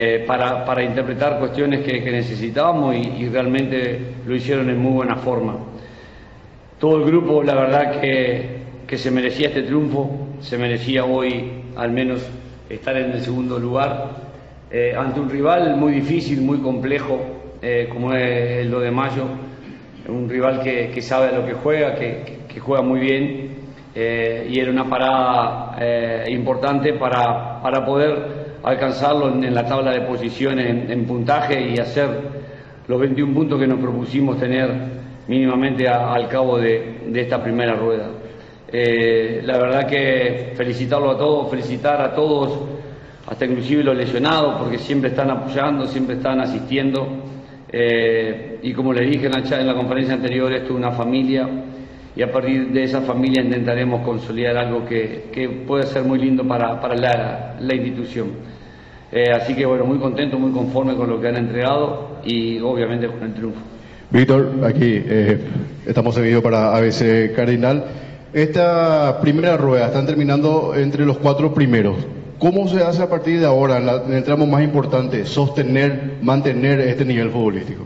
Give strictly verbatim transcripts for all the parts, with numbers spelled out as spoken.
eh, para, para interpretar cuestiones que, que necesitábamos y, y realmente lo hicieron en muy buena forma. Todo el grupo, la verdad que, que se merecía este triunfo, se merecía hoy al menos estar en el segundo lugar, eh, ante un rival muy difícil, muy complejo, eh, como es lo de Mayo, un rival que, que sabe a lo que juega, que, que juega muy bien, eh, y era una parada eh, importante para, para poder alcanzarlo en, en la tabla de posiciones en, en puntaje y hacer los veintiún puntos que nos propusimos tener mínimamente a, al cabo de, de esta primera rueda. Eh, la verdad que felicitarlo a todos, felicitar a todos, hasta inclusive los lesionados, porque siempre están apoyando, siempre están asistiendo, eh, y como les dije en la, en la conferencia anterior, esto es una familia, y a partir de esa familia intentaremos consolidar algo que, que puede ser muy lindo para, para la, la institución. Eh, así que bueno, muy contento, muy conforme con lo que han entregado y obviamente con el triunfo. Víctor, aquí eh, estamos seguidos para A B C Cardinal. Esta primera rueda están terminando entre los cuatro primeros. ¿Cómo se hace a partir de ahora, en, la, en el tramo más importante, sostener, mantener este nivel futbolístico?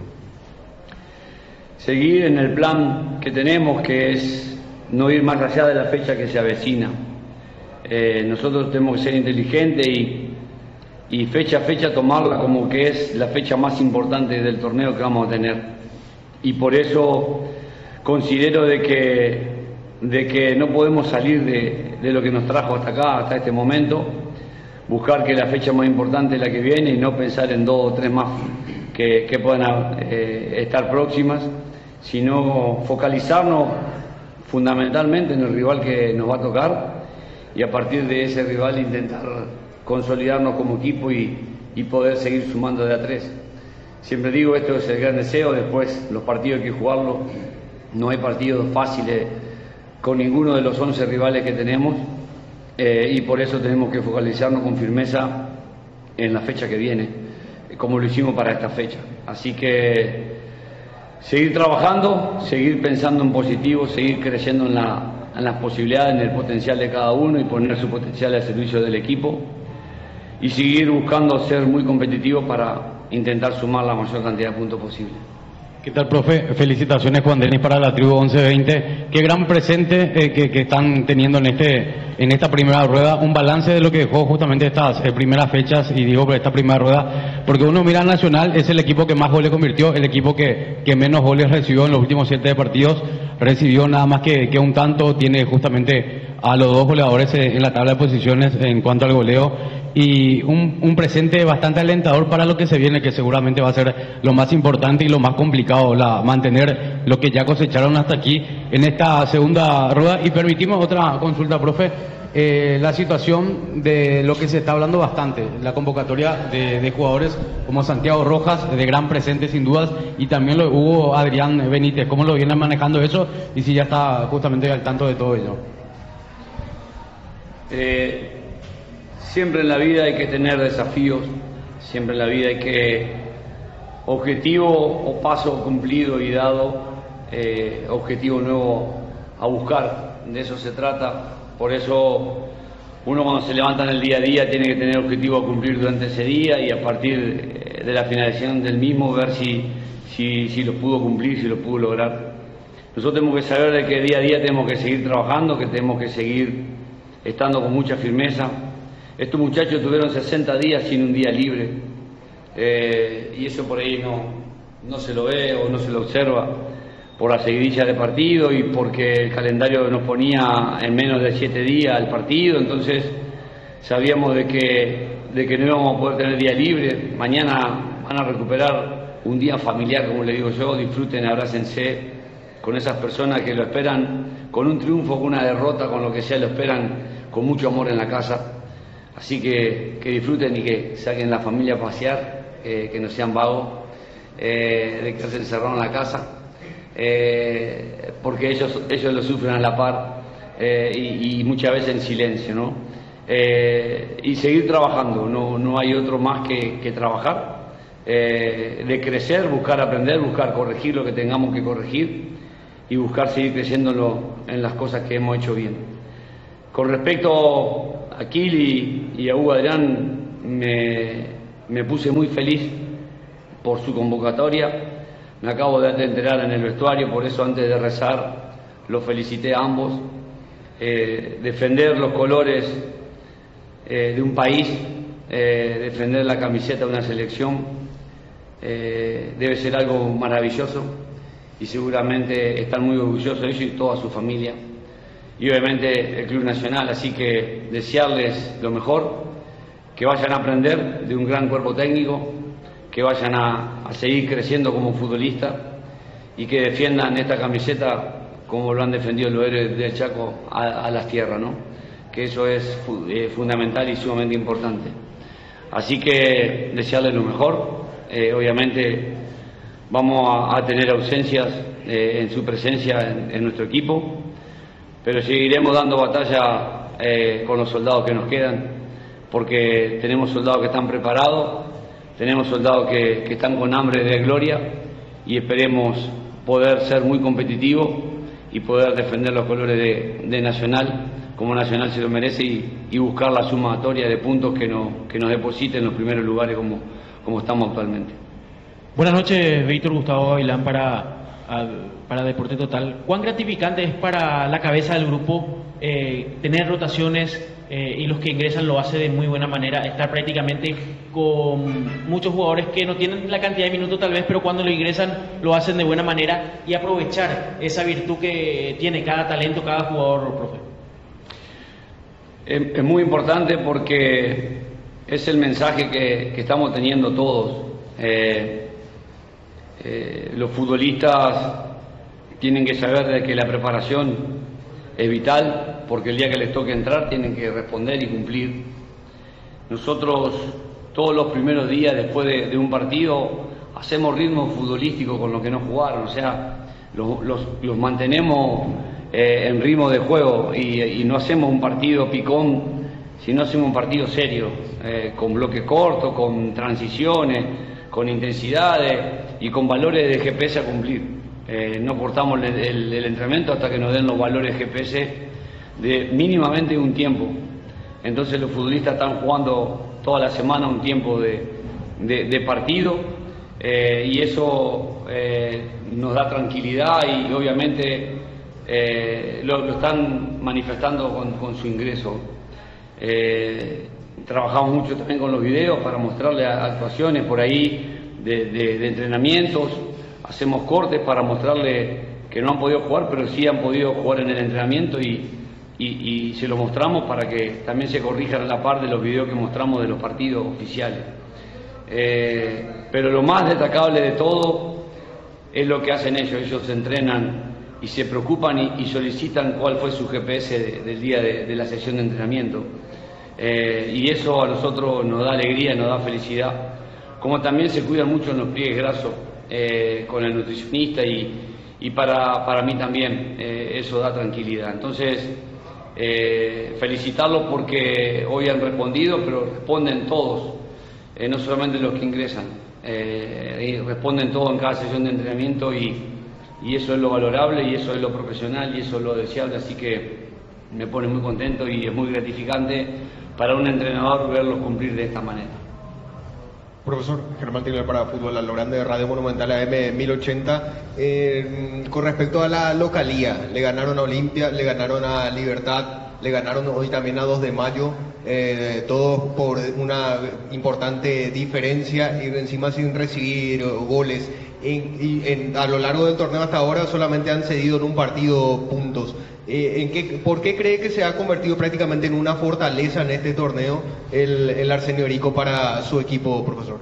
Seguir en el plan que tenemos, que es no ir más allá de la fecha que se avecina. Eh, nosotros tenemos que ser inteligentes y, y fecha a fecha tomarla como que es la fecha más importante del torneo que vamos a tener. Y por eso considero de que, de que no podemos salir de, de lo que nos trajo hasta acá, hasta este momento, buscar que la fecha más importante es la que viene y no pensar en dos o tres más que, que puedan eh, estar próximas, sino focalizarnos fundamentalmente en el rival que nos va a tocar y a partir de ese rival intentar consolidarnos como equipo y, y poder seguir sumando de a tres. Siempre digo, esto es el gran deseo, después los partidos hay que jugarlos, no hay partidos fáciles con ninguno de los once rivales que tenemos, eh, y por eso tenemos que focalizarnos con firmeza en la fecha que viene, como lo hicimos para esta fecha. Así que seguir trabajando, seguir pensando en positivo, seguir creciendo en, la, en las posibilidades, en el potencial de cada uno y poner su potencial al servicio del equipo y seguir buscando ser muy competitivos para intentar sumar la mayor cantidad de puntos posible. ¿Qué tal, profe? Felicitaciones, Juan Denis, para la tribu once veinte. Qué gran presente eh, que, que están teniendo en este en esta primera rueda. Un balance de lo que dejó justamente estas eh, primeras fechas, y digo por esta primera rueda, porque uno mira al Nacional, es el equipo que más goles convirtió, el equipo que, que menos goles recibió en los últimos siete partidos, recibió nada más que, que un tanto, tiene justamente a los dos goleadores en la tabla de posiciones en cuanto al goleo, y un, un presente bastante alentador para lo que se viene, que seguramente va a ser lo más importante y lo más complicado, la, mantener lo que ya cosecharon hasta aquí en esta segunda rueda. Y permitimos otra consulta, profe, eh, la situación de lo que se está hablando bastante, la convocatoria de, de jugadores como Santiago Rojas, de gran presente sin dudas, y también lo hubo Adrián Benítez. ¿Cómo lo vienen manejando eso y si ya está justamente al tanto de todo ello? Eh, siempre en la vida hay que tener desafíos, siempre en la vida hay que objetivo o paso cumplido y dado, eh, objetivo nuevo a buscar, de eso se trata. Por eso uno cuando se levanta en el día a día tiene que tener objetivo a cumplir durante ese día y a partir de la finalización del mismo ver si, si, si lo pudo cumplir, si lo pudo lograr. Nosotros tenemos que saber de que día a día tenemos que seguir trabajando, que tenemos que seguir estando con mucha firmeza. Estos muchachos tuvieron sesenta días sin un día libre, eh, y eso por ahí no, no se lo ve o no se lo observa por la seguidilla de partido y porque el calendario nos ponía en menos de siete días el partido, entonces sabíamos de que, de que no íbamos a poder tener día libre. Mañana van a recuperar un día familiar, como le digo yo, disfruten, abrácense con esas personas que lo esperan con un triunfo, con una derrota, con lo que sea, lo esperan con mucho amor en la casa. Así que, que disfruten y que saquen la familia a pasear, eh, que no sean vagos, eh, de quedarse encerrados en la casa, eh, porque ellos, ellos lo sufren a la par, eh, y, y muchas veces en silencio, ¿no? Eh, y seguir trabajando, no, no hay otro más que, que trabajar, eh, de crecer, buscar aprender, buscar corregir lo que tengamos que corregir y buscar seguir creciendo en, lo, en las cosas que hemos hecho bien. Con respecto a Kili y a Hugo Adrián, me, me puse muy feliz por su convocatoria. Me acabo de enterar en el vestuario, por eso antes de rezar los felicité a ambos. Eh, defender los colores eh, de un país, eh, defender la camiseta de una selección, eh, debe ser algo maravilloso y seguramente están muy orgullosos de ellos y toda su familia. Y obviamente el Club Nacional, así que desearles lo mejor, que vayan a aprender de un gran cuerpo técnico, que vayan a, a seguir creciendo como futbolistas y que defiendan esta camiseta como lo han defendido los héroes del Chaco a, a las tierras, ¿no? Que eso es fu eh, fundamental y sumamente importante. Así que desearles lo mejor. Eh, obviamente vamos a, a tener ausencias eh, en su presencia en, en nuestro equipo, pero seguiremos dando batalla eh, con los soldados que nos quedan, porque tenemos soldados que están preparados, tenemos soldados que, que están con hambre de gloria y esperemos poder ser muy competitivos y poder defender los colores de, de Nacional como Nacional se lo merece y, y buscar la sumatoria de puntos que, no, que nos depositen en los primeros lugares como, como estamos actualmente. Buenas noches, Víctor Gustavo Gavilán para, para Deporte Total. ¿Cuán gratificante es para la cabeza del grupo eh, tener rotaciones eh, y los que ingresan lo hace de muy buena manera, estar prácticamente con muchos jugadores que no tienen la cantidad de minutos tal vez, pero cuando lo ingresan lo hacen de buena manera y aprovechar esa virtud que tiene cada talento, cada jugador, profe? Es, es muy importante porque es el mensaje que, que estamos teniendo todos. Eh, eh, los futbolistas tienen que saber de que la preparación es vital, porque el día que les toque entrar tienen que responder y cumplir. Nosotros todos los primeros días después de, de un partido hacemos ritmo futbolístico con los que no jugaron, o sea, los, los, los mantenemos eh, en ritmo de juego y, y no hacemos un partido picón, sino hacemos un partido serio, eh, con bloque corto, con transiciones, con intensidades y con valores de G P S a cumplir. Eh, no cortamos el, el, el entrenamiento hasta que nos den los valores G P S de mínimamente un tiempo. Entonces los futbolistas están jugando toda la semana un tiempo de, de, de partido eh, y eso eh, nos da tranquilidad y obviamente eh, lo, lo están manifestando con, con su ingreso. Eh, trabajamos mucho también con los videos para mostrarles actuaciones por ahí de, de, de entrenamientos. Hacemos cortes para mostrarle que no han podido jugar, pero sí han podido jugar en el entrenamiento y, y, y se lo mostramos para que también se corrijan a la par de los videos que mostramos de los partidos oficiales. Eh, pero lo más destacable de todo es lo que hacen ellos. Ellos se entrenan y se preocupan y, y solicitan cuál fue su G P S de, del día de, de la sesión de entrenamiento. Eh, y eso a nosotros nos da alegría, nos da felicidad. Como también se cuidan mucho en los pliegues grasos. Eh, con el nutricionista y, y para, para mí también eh, eso da tranquilidad. Entonces eh, felicitarlos porque hoy han respondido, pero responden todos, eh, no solamente los que ingresan, eh, y responden todos en cada sesión de entrenamiento y, y eso es lo valorable y eso es lo profesional y eso es lo deseable, así que me pone muy contento y es muy gratificante para un entrenador verlos cumplir de esta manera. Profesor Germán Tiner para Fútbol a lo Grande de Radio Monumental A M mil ochenta. Eh, con respecto a la localía, le ganaron a Olimpia, le ganaron a Libertad, le ganaron hoy también a dos de mayo, eh, todos por una importante diferencia y encima sin recibir goles. En, y en, a lo largo del torneo hasta ahora solamente han cedido en un partido puntos. Eh, ¿en qué, ¿Por qué cree que se ha convertido prácticamente en una fortaleza en este torneo el, el Arsenio Rico para su equipo, profesor?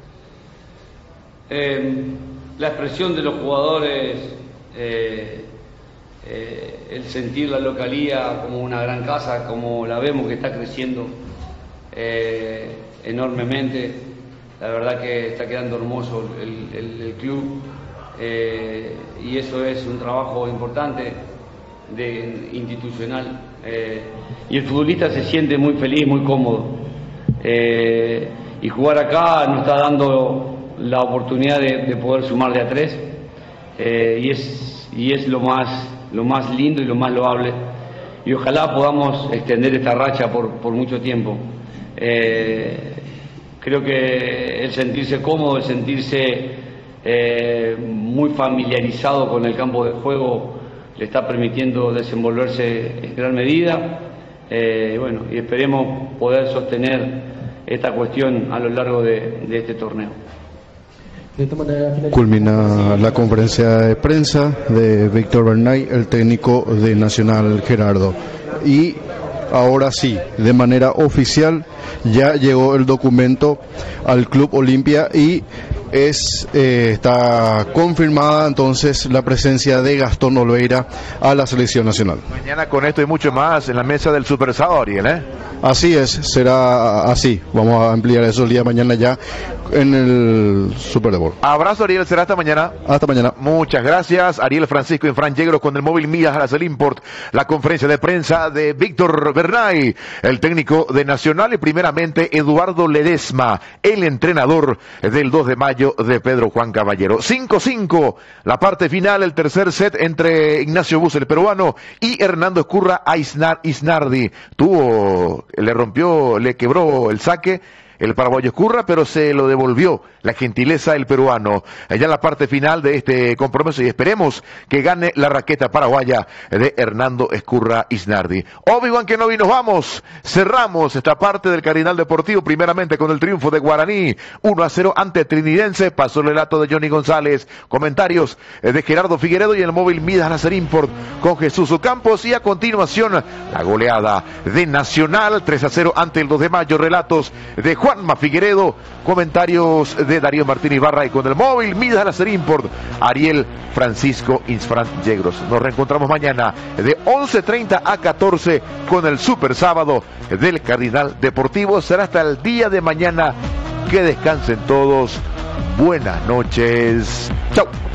Eh, la expresión de los jugadores, eh, eh, el sentir la localía como una gran casa, como la vemos que está creciendo eh, enormemente. La verdad que está quedando hermoso el, el, el club eh, y eso es un trabajo importante de, institucional eh, y el futbolista se siente muy feliz, muy cómodo eh, y jugar acá nos está dando la oportunidad de, de poder sumar de a tres eh, y es, y es lo, más, lo más lindo y lo más loable y ojalá podamos extender esta racha por, por mucho tiempo. Eh, creo que el sentirse cómodo, el sentirse eh, muy familiarizado con el campo de juego le está permitiendo desenvolverse en gran medida. Eh, bueno, y esperemos poder sostener esta cuestión a lo largo de, de este torneo. Culmina la conferencia de prensa de Víctor Bernay, el técnico de Nacional Gerardo. Y ahora sí, de manera oficial, ya llegó el documento al Club Olimpia y es eh, está confirmada entonces la presencia de Gastón Olveira a la selección nacional. Mañana con esto y mucho más en la mesa del Super Sábado, Ariel, ¿eh? Así es, será así. Vamos a ampliar eso el día de mañana ya en el Super Deporte. Abrazo, Ariel, será hasta mañana. Hasta mañana. Muchas gracias, Ariel Francisco y Fran Yegros con el móvil Midas Aracel Import. La conferencia de prensa de Víctor Bernay, el técnico de Nacional, y primeramente Eduardo Ledesma, el entrenador del dos de mayo de Pedro Juan Caballero. cinco cinco, la parte final, el tercer set entre Ignacio Bus, el peruano, y Hernando Escurra a Isnar, Isnardi. Tuvo, le rompió, le quebró el saque el paraguayo Escurra, pero se lo devolvió la gentileza del peruano. Allá en la parte final de este compromiso, y esperemos que gane la raqueta paraguaya de Hernando Escurra Isnardi. Obi-Wan Kenobi, nos vamos. Cerramos esta parte del Cardinal Deportivo, primeramente con el triunfo de Guaraní, uno a cero ante Trinidense. Pasó el relato de Johnny González, comentarios de Gerardo Figueredo y el móvil Midas Láser Import con Jesús Ocampos, y a continuación la goleada de Nacional, tres a cero ante el dos de mayo, relatos de Juanma Figueredo, comentarios de Darío Martín Ibarra, y con el móvil Midas Láser Import, Ariel Francisco Insfran Yegros. Nos reencontramos mañana de once treinta a catorce con el Super Sábado del Cardinal Deportivo. Será hasta el día de mañana. Que descansen todos. Buenas noches. Chau.